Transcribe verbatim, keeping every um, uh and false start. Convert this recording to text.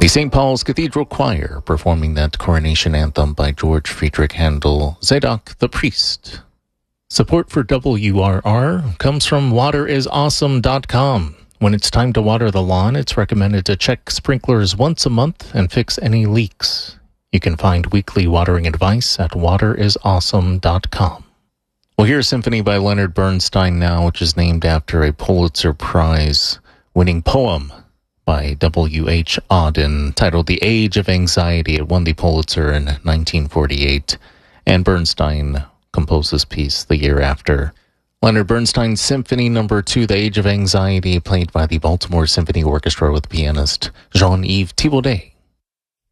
The Saint Paul's Cathedral Choir performing that coronation anthem by George Friedrich Handel, Zadok the Priest. Support for W R R comes from water is awesome dot com. When it's time to water the lawn, it's recommended to check sprinklers once a month and fix any leaks. You can find weekly watering advice at water is awesome dot com. We'll hear a symphony by Leonard Bernstein now, which is named after a Pulitzer Prize-winning poem by W H Auden, titled The Age of Anxiety. It won the Pulitzer in nineteen forty-eight, and Bernstein composed this piece the year after. Leonard Bernstein's Symphony Number two, The Age of Anxiety, played by the Baltimore Symphony Orchestra with pianist Jean-Yves Thibaudet.